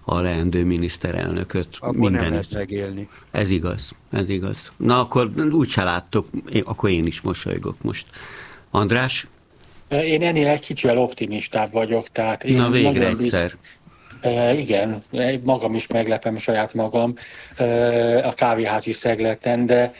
a leendő miniszterelnököt. Abból nem lehet megélni. Ez igaz. Na akkor úgyse láttok, akkor én is mosolygok most. András? Én ennél egy kicsivel optimistább vagyok, tehát én na végre egyszer. Igen, magam is meglepem saját magam a kávéházi szegleten, de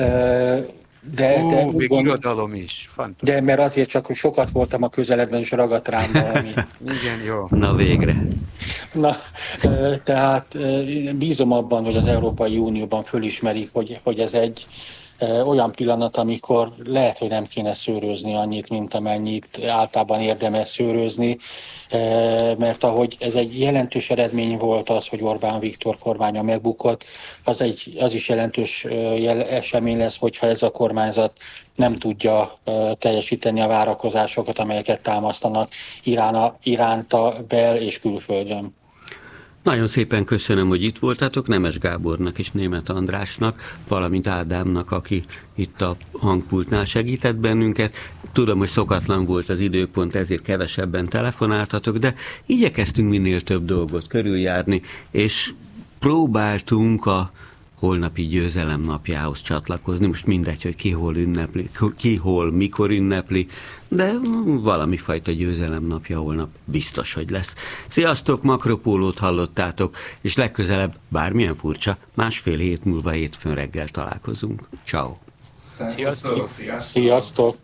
még irodalom is. Fantasztikus. De mert azért csak, hogy sokat voltam a közeledben, és ragadt rám valami. Igen, jó. Na végre. Na, tehát bízom abban, hogy az Európai Unióban fölismerik, hogy ez egy olyan pillanat, amikor lehet, hogy nem kéne szőrözni annyit, mint amennyit általában érdemes szőrözni, mert ahogy ez egy jelentős eredmény volt az, hogy Orbán Viktor kormánya megbukott, az is jelentős esemény lesz, hogyha ez a kormányzat nem tudja teljesíteni a várakozásokat, amelyeket támasztanak iránta bel- és külföldön. Nagyon szépen köszönöm, hogy itt voltatok, Nemes Gábornak és Németh Andrásnak, valamint Ádámnak, aki itt a hangpultnál segített bennünket. Tudom, hogy szokatlan volt az időpont, ezért kevesebben telefonáltatok, de igyekeztünk minél több dolgot körüljárni, és próbáltunk a holnapi győzelem napjához csatlakozni. Most mindegy, hogy ki hol, mikor ünnepli, de valami fajta győzelem napja holnap biztos, hogy lesz. Sziasztok, Makropólót hallottátok, és legközelebb, bármilyen furcsa, másfél hét múlva hétfőn reggel találkozunk. Ciao. Sziasztok.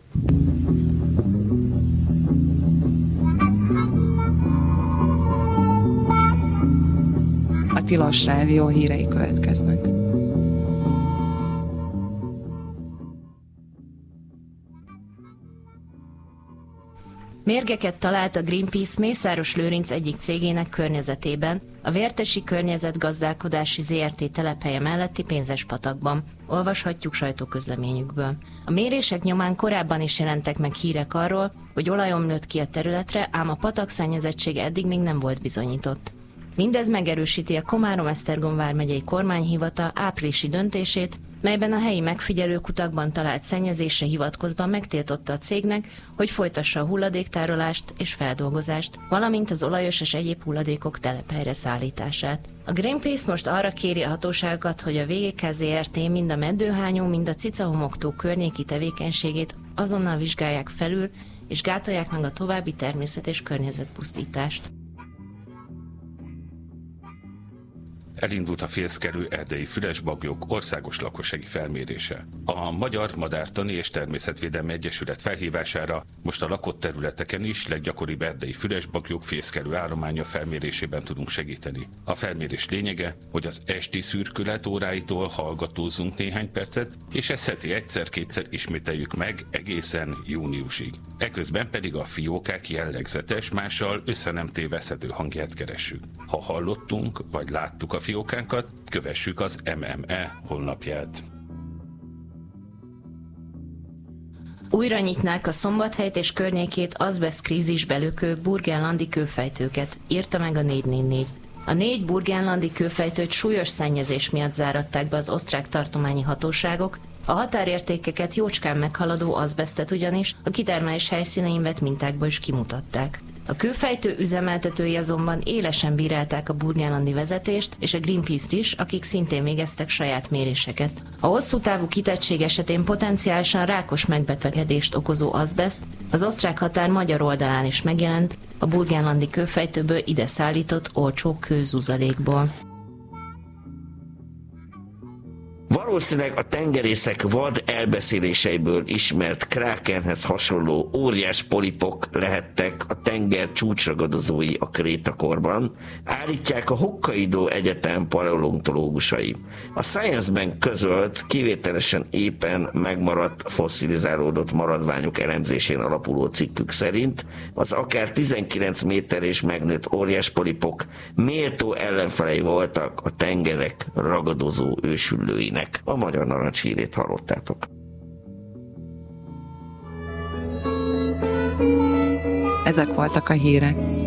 A Tilos Rádió hírei következnek. Mérgeket talált a Greenpeace Mészáros Lőrinc egyik cégének környezetében, a Vértesi Környezetgazdálkodási ZRT telephelye melletti Pénzespatakban. Olvashatjuk sajtóközleményükből. A mérések nyomán korábban is jelentek meg hírek arról, hogy olajomlött ki a területre, ám a patakszennyezettség eddig még nem volt bizonyított. Mindez megerősíti a Komárom-Esztergom vármegyei kormányhivatal áprilisi döntését, melyben a helyi megfigyelőkutakban talált szennyezésre hivatkozva megtiltotta a cégnek, hogy folytassa a hulladéktárolást és feldolgozást, valamint az olajos és egyéb hulladékok telephelyre szállítását. A Greenpeace most arra kéri a hatóságokat, hogy a VGK ZRT mind a Meddőhányó, mind a Cicahomoktó környéki tevékenységét azonnal vizsgálják felül, és gátolják meg a további természet- és környezetpusztítást. Elindult a fészkelő erdei fülesbagyok országos lakossági felmérése. A Magyar Madártani és Természetvédelmi Egyesület felhívására most a lakott területeken is leggyakoribb erdei fülesbagyok fészkelő állománya felmérésében tudunk segíteni. A felmérés lényege, hogy az esti szürkület óráitól hallgatózzunk néhány percet, és ezt heti egyszer-kétszer ismételjük meg egészen júniusig. Eközben pedig a fiókák jellegzetes, mással össze nem téveszthető hangját keressük. Ha hallottunk, vagy láttuk a fiókánkat, kövessük az MME honlapját. Újra nyitnák a Szombathelyt és környékét azbesztkrízisbe lökő burgenlandi kőfejtőket, írta meg a 444. A 4 burgenlandi kőfejtőt súlyos szennyezés miatt záratták be az osztrák tartományi hatóságok, a határértékeket jócskán meghaladó azbesztet ugyanis a kitermelés helyszínein vett mintákból is kimutatták. A kőfejtő üzemeltetői azonban élesen bírálták a burgenlandi vezetést és a Greenpeace-t is, akik szintén végeztek saját méréseket. A hosszú távú kitettség esetén potenciálisan rákos megbetegedést okozó azbeszt az osztrák határ magyar oldalán is megjelent, a burgenlandi kőfejtőből ide szállított olcsó kőzuzalékból. Valószínűleg a tengerészek vad elbeszéléseiből ismert krákenhez hasonló óriás polipok lehettek a tenger csúcsragadozói a krétakorban, állítják a Hokkaido Egyetem paleontológusai. A Science-ben közölt, kivételesen éppen megmaradt fosszilizálódott maradványok elemzésén alapuló cikkük szerint az akár 19 méter és megnőtt óriás polipok méltó ellenfelei voltak a tengerek ragadozó ősüllőinek. A Magyar Narancs hírét hallottátok. Ezek voltak a hírek.